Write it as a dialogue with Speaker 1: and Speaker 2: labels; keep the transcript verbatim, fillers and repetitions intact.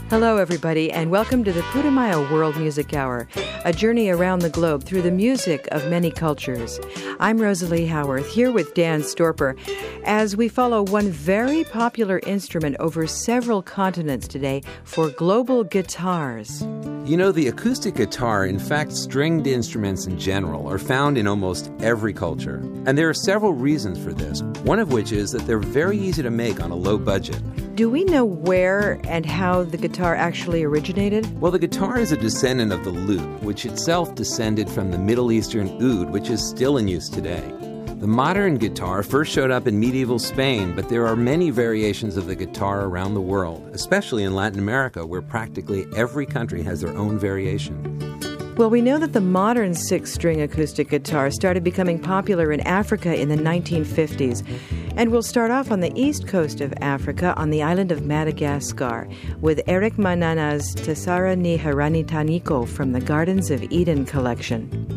Speaker 1: Hello, everybody, and welcome to the Putumayo World Music Hour, a journey around the globe through the music of many cultures. I'm Rosalie Howarth, here with Dan Storper, as we follow one very popular instrument over several continents today for global guitars.
Speaker 2: You know, the acoustic guitar, in fact, stringed instruments in general, are found in almost every culture. And there are several reasons for this, one of which is that they're very easy to make on a low budget.
Speaker 1: Do we know where and how the guitar actually originated?
Speaker 2: Well, the guitar is a descendant of the lute, which itself descended from the Middle Eastern oud, which is still in use today. The modern guitar first showed up in medieval Spain, but there are many variations of the guitar around the world, especially in Latin America, where practically every country has their own variation.
Speaker 1: Well, we know that the modern six-string acoustic guitar started becoming popular in Africa in the nineteen fifties. And we'll start off on the east coast of Africa on the island of Madagascar with Eric Manana's Tesara ni Harani Taniko from the Gardens of Eden collection.